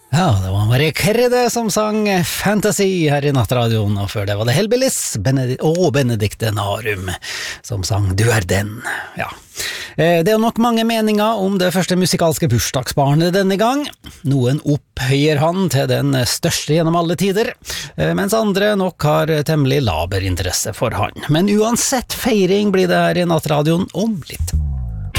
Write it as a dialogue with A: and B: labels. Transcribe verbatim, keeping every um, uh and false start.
A: Ja, det var Marie Kerride som sang Fantasy her i Nattradioen, og før det var det Hellbillies Benedikt, og Benedikte Narum som sang Du er den. Ja. Det er nok mange meninger om det første musikalske bursdagsbarnet denne gang. Noen opphøyer han til den største gjennom alle tider, mens andre nok har temmelig laber interesse for han. Men uansett feiring blir det her i Nattradioen om litt.